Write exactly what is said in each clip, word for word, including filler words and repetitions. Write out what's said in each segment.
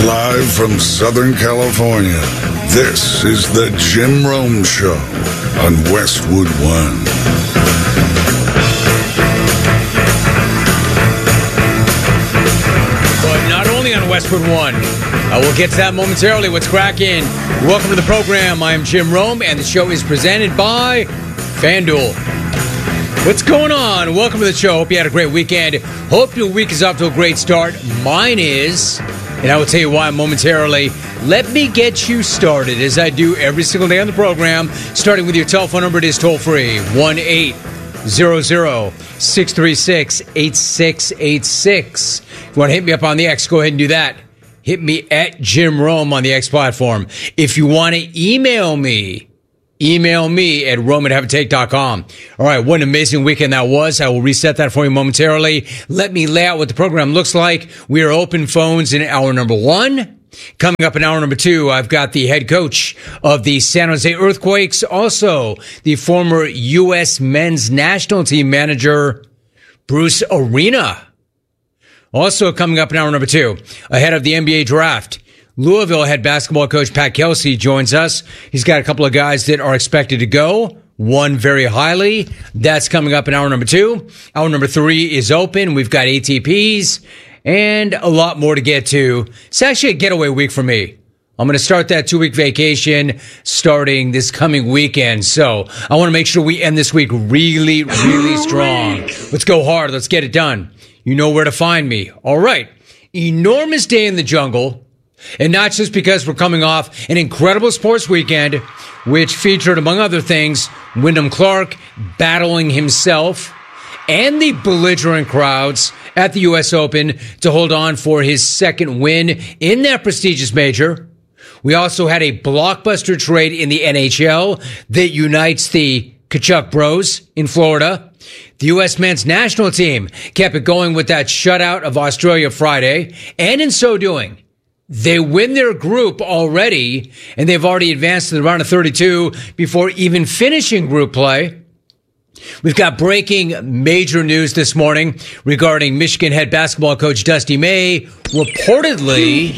Live from Southern California, this is the Jim Rome Show on Westwood One. But not only on Westwood One, uh, we'll get to that momentarily. What's cracking? Welcome to the program. I am Jim Rome, and the show is presented by FanDuel. What's going on? Welcome to the show. Hope you had a great weekend. Hope your week is off to a great start. Mine is, and I will tell you why momentarily. Let me get you started, as I do every single day on the program, starting with your telephone number. It is toll-free, one eight hundred, six three six, eight six eight six. If you want to hit me up on the X, go ahead and do that. Hit me at Jim Rome on the X platform. If you want to email me, email me at rome at have a take dot com. All right, what an amazing weekend that was. I will reset that for you momentarily. Let me lay out what the program looks like. We are open phones in hour number one. Coming up in hour number two, I've got the head coach of the San Jose Earthquakes, also the former U S men's national team manager, Bruce Arena. Also coming up in hour number two, ahead of the N B A draft, Louisville head basketball coach Pat Kelsey joins us. He's got a couple of guys that are expected to go, one very highly. That's coming up in hour number two. Hour number three is open. We've got A T Ps and a lot more to get to. It's actually a getaway week for me. I'm going to start that two-week vacation starting this coming weekend. So I want to make sure we end this week really, really strong. Let's go hard. Let's get it done. You know where to find me. All right. Enormous day in the jungle. And not just because we're coming off an incredible sports weekend, which featured, among other things, Wyndham Clark battling himself and the belligerent crowds at the U S Open to hold on for his second win in that prestigious major. We also had a blockbuster trade in the N H L that unites the Kachuk Bros in Florida. The U S men's national team kept it going with that shutout of Australia Friday, and in so doing, they win their group already, and they've already advanced to the round of thirty-two before even finishing group play. We've got breaking major news this morning regarding Michigan head basketball coach Dusty May, reportedly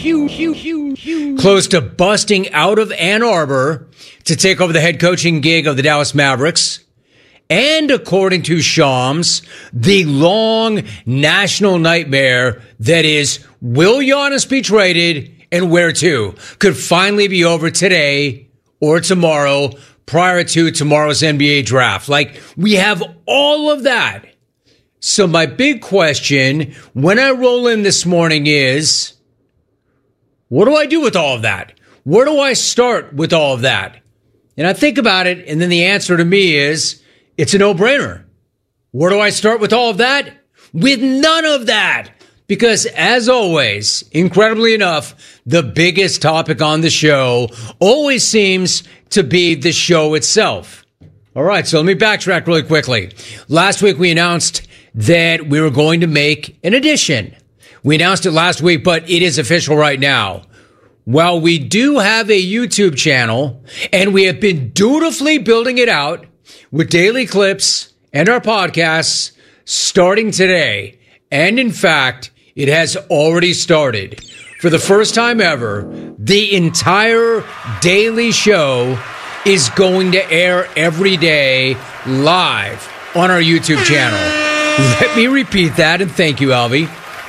close to busting out of Ann Arbor to take over the head coaching gig of the Dallas Mavericks. And according to Shams, the long national nightmare that is, will Giannis be traded and where to, could finally be over today or tomorrow prior to tomorrow's N B A draft. Like, we have all of that. So my big question when I roll in this morning is, what do I do with all of that? Where do I start with all of that? And I think about it, and then the answer to me is, it's a no-brainer. Where do I start with all of that? With none of that. Because as always, incredibly enough, the biggest topic on the show always seems to be the show itself. All right, so let me backtrack really quickly. Last week we announced that we were going to make an addition. We announced it last week, but it is official right now. While we do have a YouTube channel, and we have been dutifully building it out, with daily clips and our podcasts starting today. And in fact, it has already started. For the first time ever, the entire daily show is going to air every day live on our YouTube channel. Let me repeat that, and thank you, Alvy.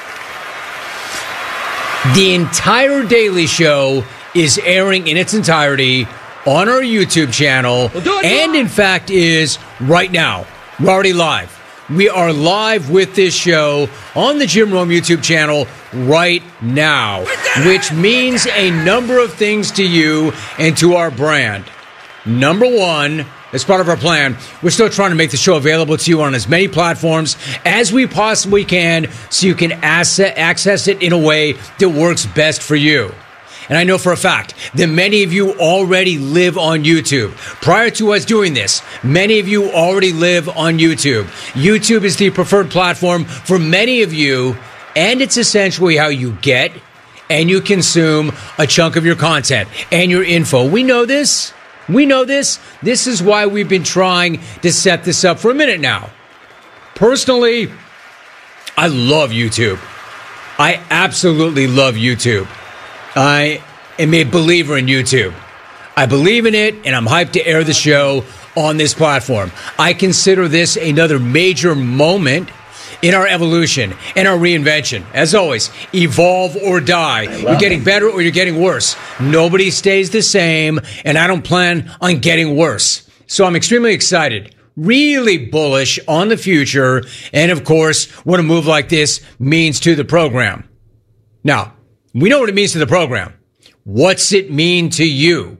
The entire daily show is airing in its entirety on our YouTube channel, and in fact is right now. We're already live. We are live with this show on the Jim Rome YouTube channel right now, which means a number of things to you and to our brand. Number one, as part of our plan, we're still trying to make the show available to you on as many platforms as we possibly can so you can access it in a way that works best for you. And I know for a fact that many of you already live on YouTube. Prior to us doing this, many of you already live on YouTube. YouTube is the preferred platform for many of you, and it's essentially how you get and you consume a chunk of your content and your info. We know this. We know this. This is why we've been trying to set this up for a minute now. Personally, I love YouTube. I absolutely love YouTube. I am a believer in YouTube. I believe in it, and I'm hyped to air the show on this platform. I consider this another major moment in our evolution and our reinvention. As always, evolve or die. You're getting better or you're getting worse. Nobody stays the same, and I don't plan on getting worse. So I'm extremely excited, really bullish on the future, and of course, what a move like this means to the program. Now, we know what it means to the program. What's it mean to you?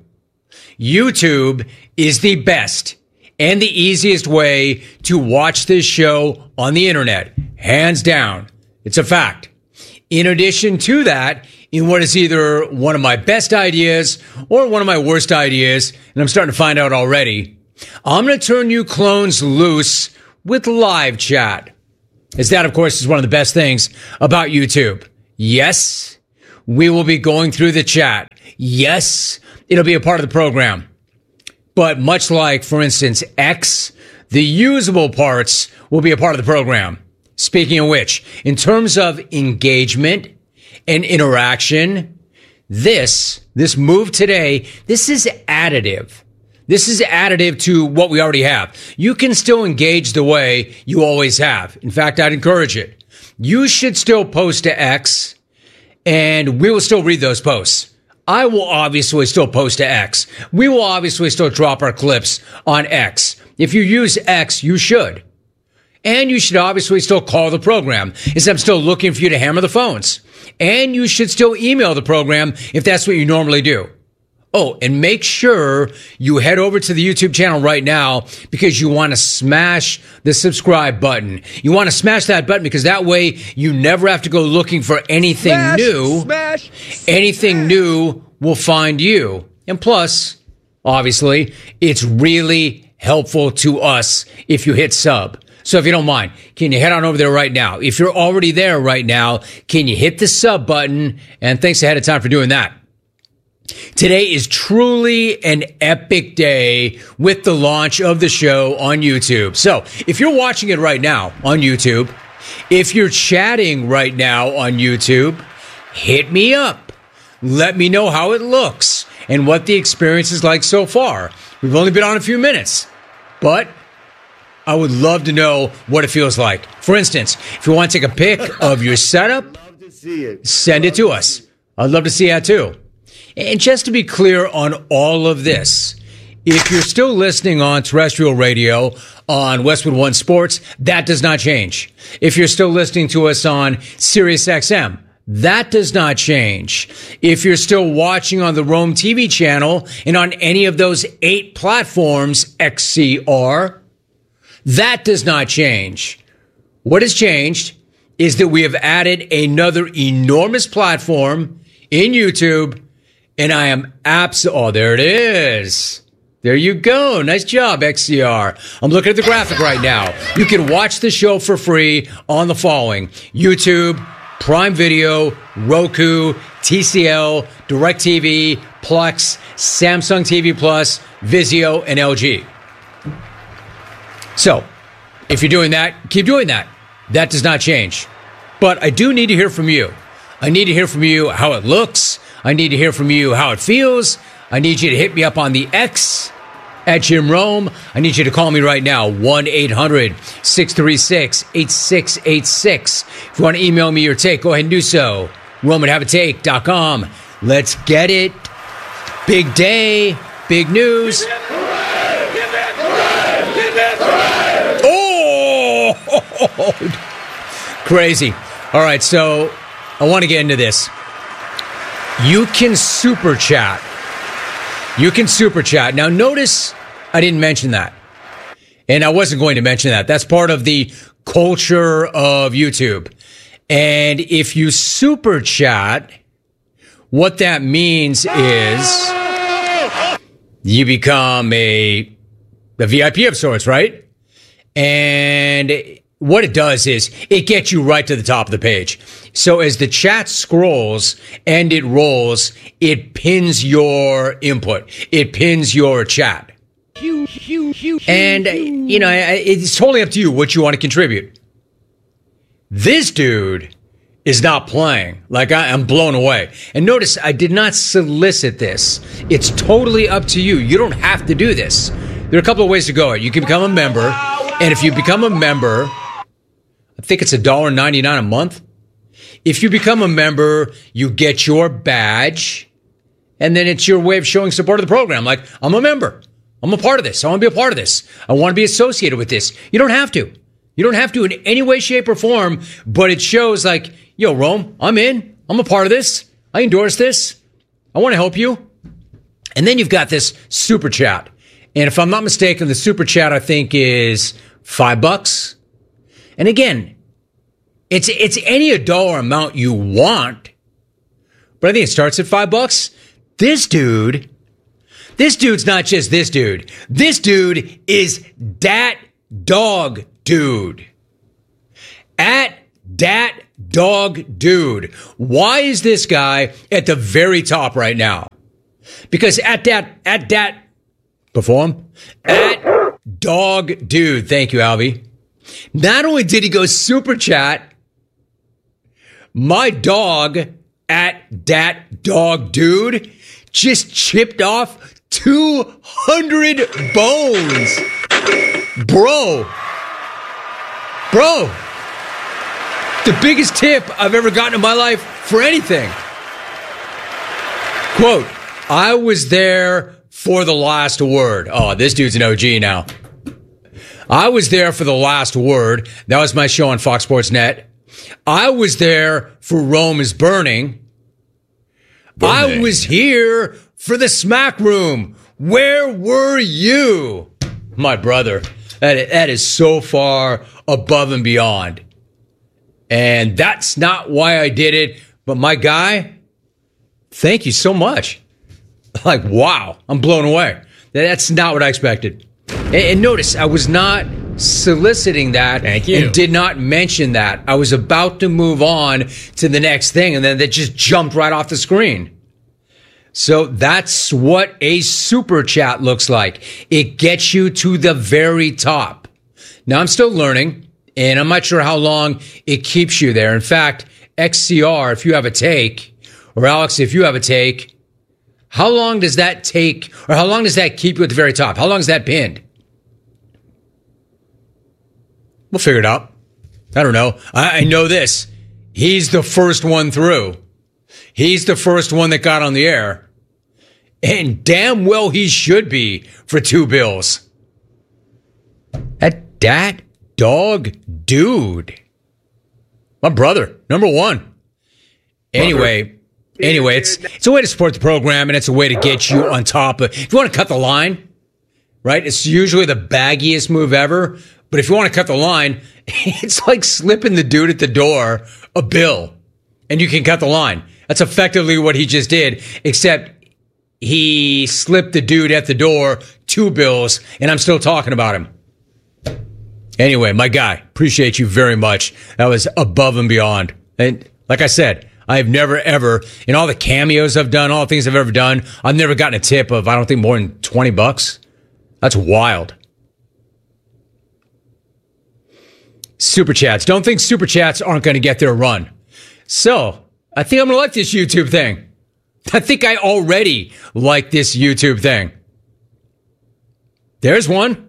YouTube is the best and the easiest way to watch this show on the internet. Hands down. It's a fact. In addition to that, in what is either one of my best ideas or one of my worst ideas, and I'm starting to find out already, I'm going to turn you clones loose with live chat. As that, of course, is one of the best things about YouTube. Yes, we will be going through the chat. Yes, it'll be a part of the program. But much like, for instance, X, the usable parts will be a part of the program. Speaking of which, in terms of engagement and interaction, this, this move today, this is additive. This is additive to what we already have. You can still engage the way you always have. In fact, I'd encourage it. You should still post to X, and we will still read those posts. I will obviously still post to X. We will obviously still drop our clips on X. If you use X, you should. And you should obviously still call the program, as I'm still looking for you to hammer the phones. And you should still email the program if that's what you normally do. Oh, and make sure you head over to the YouTube channel right now because you want to smash the subscribe button. You want to smash that button because that way you never have to go looking for anything smash, new. Smash, anything smash. New will find you. And plus, obviously, it's really helpful to us if you hit sub. So if you don't mind, can you head on over there right now? If you're already there right now, can you hit the sub button? And thanks ahead of time for doing that. Today is truly an epic day with the launch of the show on YouTube. So if you're watching it right now on YouTube, if you're chatting right now on YouTube, hit me up. Let me know how it looks and what the experience is like so far. We've only been on a few minutes, but I would love to know what it feels like. For instance, if you want to take a pic of your setup, send it to us. I'd love to see that too. And just to be clear on all of this, if you're still listening on terrestrial radio on Westwood One Sports, that does not change. If you're still listening to us on Sirius X M, that does not change. If you're still watching on the Rome T V channel and on any of those eight platforms, X C R, that does not change. What has changed is that we have added another enormous platform in YouTube. And I am abs- oh, there it is. There you go. Nice job, X C R. I'm looking at the graphic right now. You can watch the show for free on the following: YouTube, Prime Video, Roku, T C L, DirecTV, Plex, Samsung T V Plus, Vizio, and L G. So, if you're doing that, keep doing that. That does not change. But I do need to hear from you. I need to hear from you how it looks. I need to hear from you how it feels. I need you to hit me up on the X at Jim Rome. I need you to call me right now, one eight hundred six three six eight six eight six. If you want to email me your take, go ahead and do so. Rome at have a take dot com. Let's get it. Big day, big news. Oh! Crazy. All right, so I want to get into this. You can super chat. You can super chat. Now, notice I didn't mention that. And I wasn't going to mention that. That's part of the culture of YouTube. And if you super chat, what that means is you become a, a V I P of sorts, right? And what it does is it gets you right to the top of the page. So as the chat scrolls and it rolls, it pins your input. It pins your chat. And, you know, it's totally up to you what you want to contribute. This dude is not playing. Like, I, I'm blown away. And notice, I did not solicit this. It's totally up to you. You don't have to do this. There are a couple of ways to go. You can become a member, and if you become a member, I think it's one dollar and ninety-nine cents a month. If you become a member, you get your badge, and then it's your way of showing support of the program. Like, I'm a member. I'm a part of this. I want to be a part of this. I want to be associated with this. You don't have to. You don't have to in any way, shape, or form, but it shows like, yo, Rome, I'm in. I'm a part of this. I endorse this. I want to help you. And then you've got this super chat. And if I'm not mistaken, the super chat, I think, is five bucks. And again, it's it's any dollar amount you want. But I think it starts at five bucks. This dude, this dude's not just this dude. This dude is Dat Dog Dude. At Dat Dog Dude. Why is this guy at the very top right now? Because at that, at that, perform, at Dog Dude, thank you, Alvy. Not only did he go super chat, my dog at Dat Dog Dude just chipped off two hundred bones. Bro. Bro. The biggest tip I've ever gotten in my life for anything. Quote, I was there for the last word. Oh, this dude's an O G now. I was there for the last word. That was my show on Fox Sports Net. I was there for Rome is Burning. Burning. I was here for the Smack Room. Where were you? My brother, that, that is so far above and beyond. And that's not why I did it. But my guy, thank you so much. Like, wow, I'm blown away. That's not what I expected. And, and notice, I was not soliciting that. Thank you. And did not mention that. I was about to move on to the next thing, and then that just jumped right off the screen. So that's what a super chat looks like. It gets you to the very top. Now, I'm still learning, and I'm not sure how long it keeps you there. In fact, X C R, if you have a take, or Alex, if you have a take, how long does that take, or how long does that keep you at the very top? How long is that pinned? We'll figure it out. I don't know. I, I know this. He's the first one through. He's the first one that got on the air. And damn well he should be for two bills. That, that dog dude. My brother, number one. Anyway, anyway, it's it's a way to support the program, and it's a way to get you on top of. If you want to cut the line, right? It's usually the baggiest move ever. But if you want to cut the line, it's like slipping the dude at the door a bill, and you can cut the line. That's effectively what he just did, except he slipped the dude at the door two bills, and I'm still talking about him. Anyway, my guy, appreciate you very much. That was above and beyond. And like I said, I've never, ever, in all the cameos I've done, all the things I've ever done, I've never gotten a tip of, I don't think, more than twenty bucks. That's wild. Super chats. Don't think super chats aren't going to get their run. So, I think I'm going to like this YouTube thing. I think I already like this YouTube thing. There's one.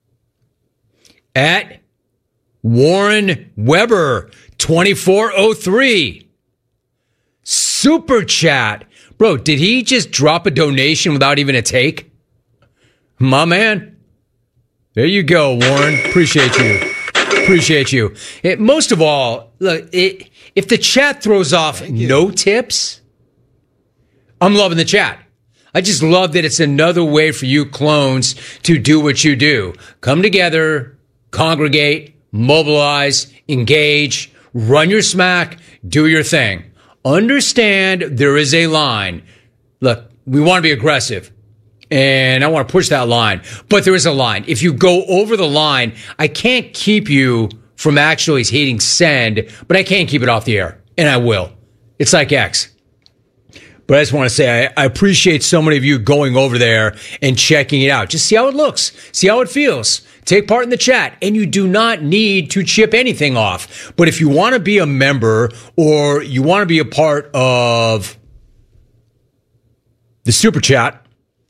At Warren Weber twenty-four oh three. Super chat. Bro, did he just drop a donation without even a take? My man. There you go, Warren. Appreciate you. Appreciate you. It, most of all, look, it, if the chat throws off no tips, I'm loving the chat. I just love that it's another way for you clones to do what you do. Come together, congregate, mobilize, engage, run your smack, do your thing. Understand there is a line. Look, we want to be aggressive. And I want to push that line. But there is a line. If you go over the line, I can't keep you from actually hitting send, but I can keep it off the air. And I will. It's like X. But I just want to say I, I appreciate so many of you going over there and checking it out. Just see how it looks. See how it feels. Take part in the chat. And you do not need to chip anything off. But if you want to be a member or you want to be a part of the super chat,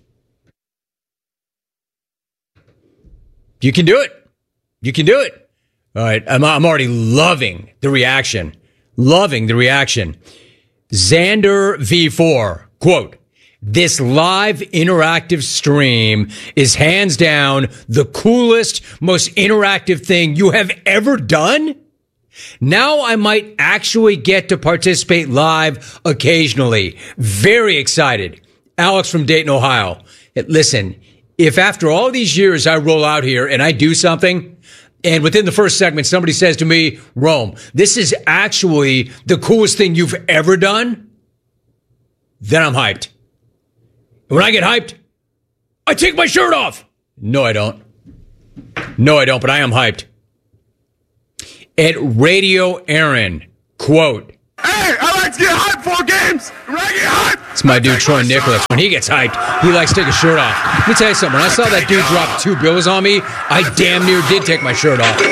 you can do it. You can do it. All right. I'm, I'm already loving the reaction. Loving the reaction. Xander V four, quote, "This live interactive stream is hands down the coolest, most interactive thing you have ever done. Now I might actually get to participate live occasionally. Very excited. Alex from Dayton, Ohio." Listen, if after all these years I roll out here and I do something, and within the first segment, somebody says to me, "Rome, this is actually the coolest thing you've ever done," then I'm hyped. And when I get hyped, I take my shirt off. No, I don't. No, I don't, but I am hyped. At Radio Aaron, quote, "Hey, I like to get hyped for games. When I get hyped, it's my dude Troy Nicholas. When he gets hyped, he likes to take his shirt off. Let me tell you something. When I saw that dude drop two bills on me, I damn near did take my shirt off.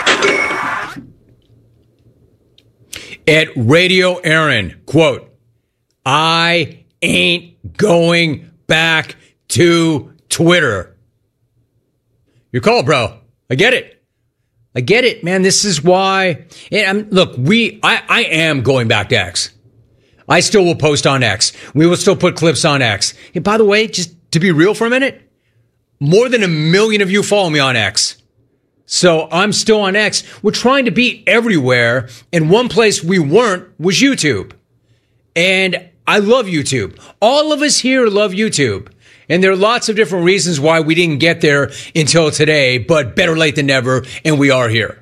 At Radio Aaron, quote, "I ain't going back to Twitter." Your call, bro. I get it. I get it, man. This is why. And I'm, look, we. I, I am going back to X. I still will post on X. We will still put clips on X. And by the way, just to be real for a minute, more than a million of you follow me on X. So I'm still on X. We're trying to be everywhere. And one place we weren't was YouTube. And I love YouTube. All of us here love YouTube. And there are lots of different reasons why we didn't get there until today, but better late than never, and we are here.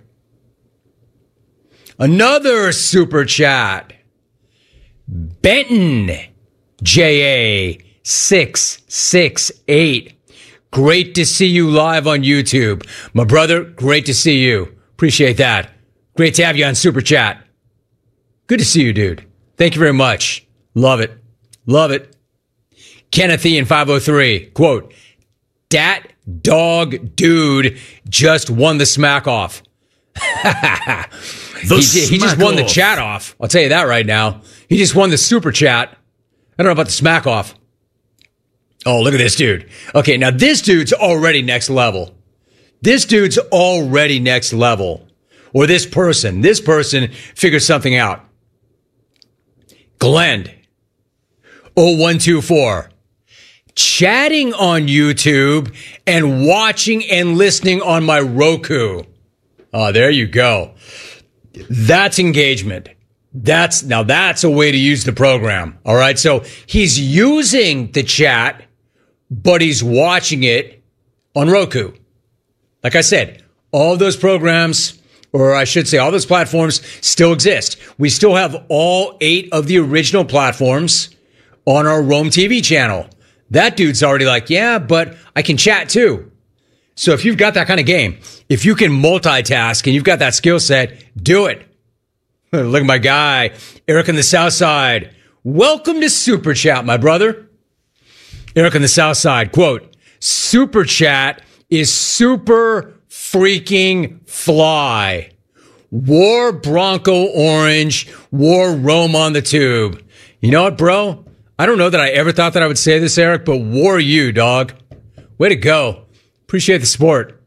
Another super chat. Benton J A six six eight. Great to see you live on YouTube. My brother, great to see you. Appreciate that. Great to have you on super chat. Good to see you, dude. Thank you very much. Love it. Love it. Kenneth Ian five oh three, quote, "Dat dog dude just won the smack off." he, he just won the chat off. I'll tell you that right now. He just won the super chat. I don't know about the smack off. Oh, look at this dude. Okay, now this dude's already next level. This dude's already next level. Or this person. This person figured something out. Glenn oh one two four. Chatting on YouTube and watching and listening on my Roku. Oh, there you go. That's engagement. That's now that's a way to use the program. All right. So he's using the chat, but he's watching it on Roku. Like I said, all of those programs, or I should say all those platforms still exist. We still have all eight of the original platforms on our Rome T V channel. That dude's already like, yeah, but I can chat too. So if you've got that kind of game, if you can multitask and you've got that skill set, do it. Look at my guy, Eric on the South Side. Welcome to Super Chat, my brother. Eric on the South Side, quote, "Super Chat is super freaking fly. War Bronco Orange, war Rome on the tube." You know what, bro? I don't know that I ever thought that I would say this, Eric, but war you, dog. Way to go. Appreciate the support.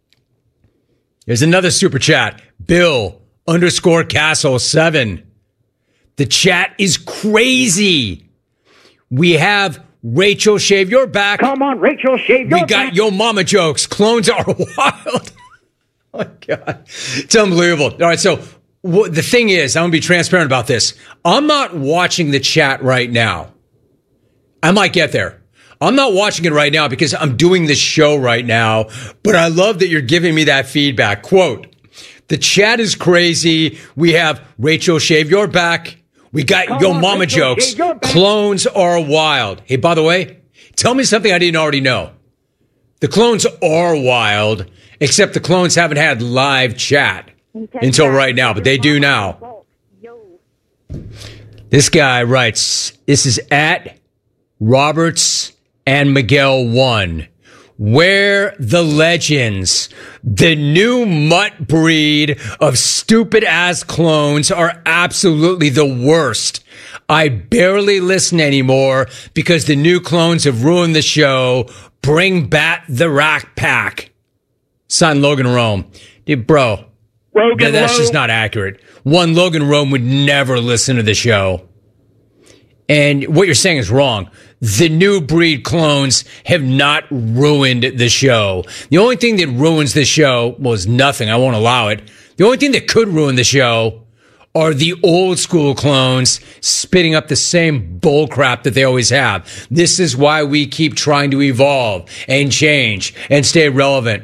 There's another super chat. Bill underscore Castle seven. The chat is crazy. We have Rachel Shave Your Back. Come on, Rachel Shave Your We Back. got Yo Mama jokes. Clones are wild. Oh, my God. It's unbelievable. All right, so w- the thing is, I'm going to be transparent about this. I'm not watching the chat right now. I might get there. I'm not watching it right now because I'm doing this show right now, but I love that you're giving me that feedback. Quote, "The chat is crazy. We have Rachel Shave Your Back. We got Come Yo on, Mama Rachel, jokes. shave your back. Clones are wild." Hey, by the way, tell me something I didn't already know. The clones are wild, except the clones haven't had live chat until right now, but they do now. This guy writes, this is at Roberts and Miguel one. Where the legends, the new mutt breed of stupid ass clones are absolutely the worst. I barely listen anymore because the new clones have ruined the show. Bring back the Rat Pack. Son Logan Rome. Dude, bro, Logan that's Rome. just not accurate. One, Logan Rome would never listen to the show. And what you're saying is wrong. The new breed clones have not ruined the show. The only thing that ruins the show was nothing. I won't allow it. The only thing that could ruin the show are the old school clones spitting up the same bull crap that they always have. This is why we keep trying to evolve and change and stay relevant.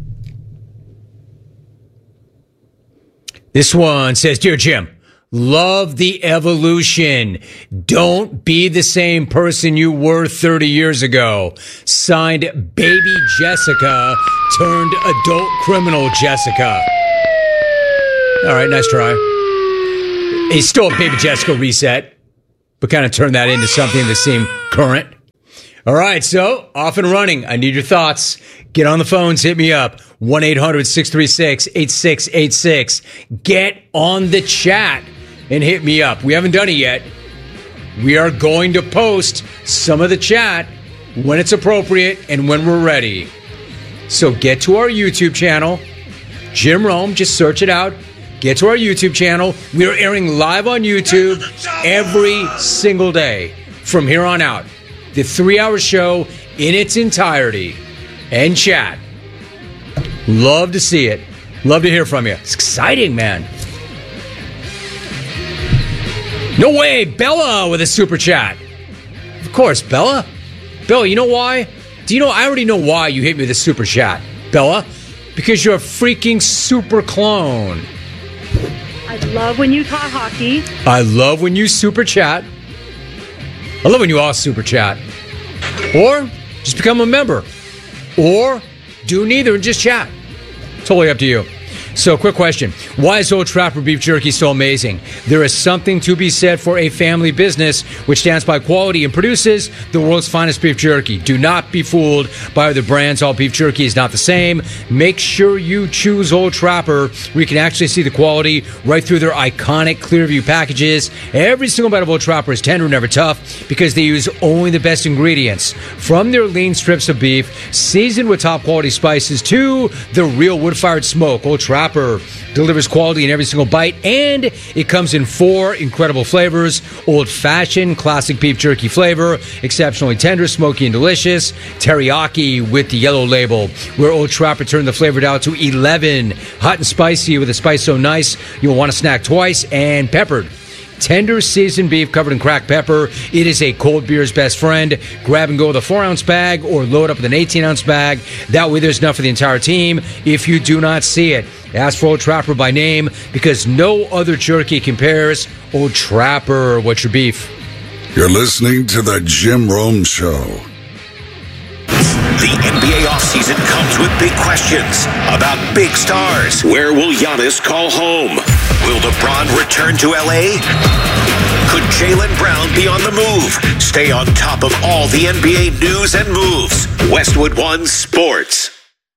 This one says, Dear Jim, love the evolution. Don't be the same person you were thirty years ago. Signed, Baby Jessica turned adult criminal Jessica. All right, nice try. He's still a Baby Jessica reset, but kind of turned that into something that seemed current. All right, so off and running. I need your thoughts. Get on the phones. Hit me up. one eight hundred six three six eight six eight six. Get on the chat and hit me up. We haven't done it yet. We are going to post some of the chat when it's appropriate and when we're ready. So get to our YouTube channel. Jim Rome, just search it out. Get to our YouTube channel. We are airing live on YouTube every single day from here on out. The three-hour show in its entirety. And chat. Love to see it. Love to hear from you. It's exciting, man. No way, Bella with a super chat. Of course, Bella. Bella, you know why? Do you know, I already know why you hit me with a super chat, Bella. Because you're a freaking super clone. I love when you talk hockey. I love when you super chat. I love when you all super chat. Or just become a member. Or do neither and just chat. Totally up to you. So, quick question. Why is Old Trapper Beef Jerky so amazing? There is something to be said for a family business which stands by quality and produces the world's finest beef jerky. Do not be fooled by other brands. All beef jerky is not the same. Make sure you choose Old Trapper where you can actually see the quality right through their iconic Clearview packages. Every single bite of Old Trapper is tender, never tough, because they use only the best ingredients. From their lean strips of beef, seasoned with top quality spices, to the real wood-fired smoke, Old Trapper delivers quality in every single bite, and it comes in four incredible flavors: old-fashioned, classic beef jerky flavor, exceptionally tender, smoky, and delicious, teriyaki with the yellow label, where Old Trapper turned the flavor down to eleven, hot and spicy with a spice so nice you'll want to snack twice, and peppered. Tender seasoned beef covered in cracked pepper. It is a cold beer's best friend. Grab and go with a four ounce bag or load up with an eighteen ounce bag. That way there's enough for the entire team. If you do not see it, ask for Old Trapper by name, because no other jerky compares. Old Trapper, what's your beef? You're listening to The Jim Rome Show. The N B A offseason comes with big questions about big stars. Where will Giannis call home? Will LeBron return to L A? Could Jaylen Brown be on the move? Stay on top of all the N B A news and moves. Westwood One Sports.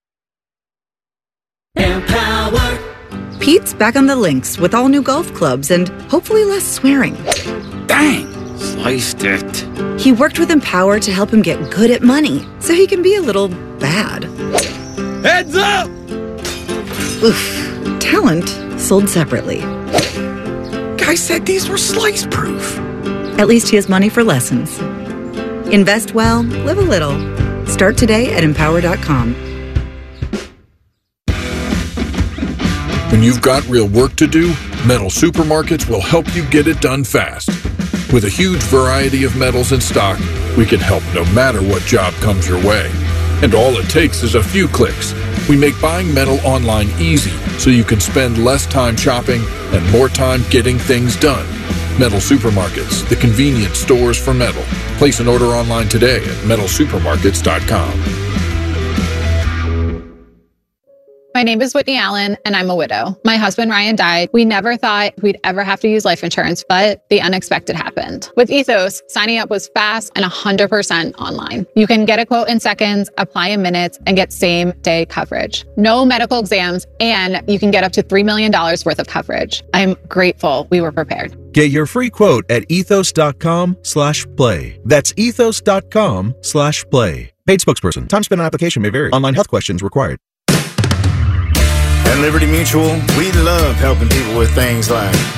Empower. Pete's back on the links with all new golf clubs and hopefully less swearing. Dang, sliced it. He worked with Empower to help him get good at money so he can be a little bad. Heads up! Oof. Talent sold separately. Guy said these were slice proof. At least he has money for lessons. Invest well, live a little. Start today at empower dot com. When you've got real work to do, Metal Supermarkets will help you get it done fast. With a huge variety of metals in stock, we can help no matter what job comes your way. And all it takes is a few clicks. We make buying metal online easy so you can spend less time shopping and more time getting things done. Metal Supermarkets, the convenience stores for metal. Place an order online today at metal supermarkets dot com. My name is Whitney Allen, and I'm a widow. My husband, Ryan, died. We never thought we'd ever have to use life insurance, but the unexpected happened. With Ethos, signing up was fast and one hundred percent online. You can get a quote in seconds, apply in minutes, and get same-day coverage. No medical exams, and you can get up to three million dollars worth of coverage. I'm grateful we were prepared. Get your free quote at ethos.com slash play. That's ethos.com slash play. Paid spokesperson. Time spent on application may vary. Online health questions required. At Liberty Mutual, we love helping people with things like